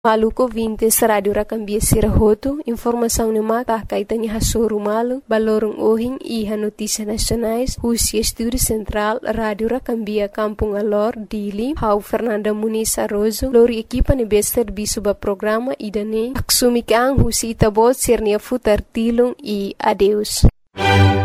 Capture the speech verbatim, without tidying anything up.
Maluco vintes Rádio Rakambia Sirahoto, informação no mata kaitani hasoru malu, balorong ohin iha notícias nacionais, Rússia Estúdio Central, Rádio Rakambia Kampung Alor, Dili, Hau Fernanda Muniz Arrozo, Lori equipa ne bester bisuba programa idane, aksumi que ang Rússia itabot ser nia futar tilung e adeus.